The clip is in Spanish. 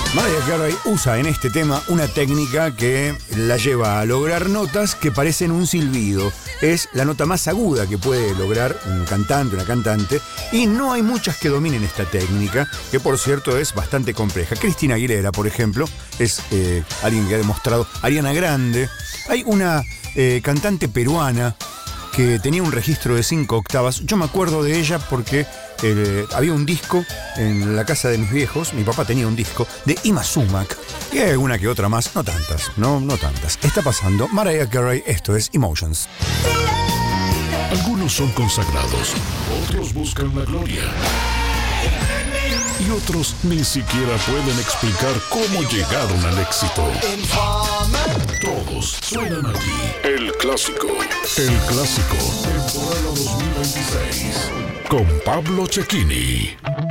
Mariah Carey usa en este tema una técnica que la lleva a lograr notas que parecen un silbido. Es la nota más aguda que puede lograr un cantante, una cantante, y no hay muchas que dominen esta técnica, que por cierto es bastante compleja. Cristina Aguilera, por ejemplo, es alguien que ha demostrado. Ariana Grande. Hay una cantante peruana que tenía un registro de 5 octavas. Yo me acuerdo de ella porque había un disco en la casa de mis viejos. Mi papá tenía un disco de Ima Sumac. Y hay alguna que otra más, no tantas, no tantas. Está pasando Mariah Carey, esto es Emotions. Algunos son consagrados, otros buscan la gloria. Y otros ni siquiera pueden explicar cómo llegaron al éxito. Todos suenan aquí. El Clásico. El Clásico, temporada 2026. Con Pablo Cecchini.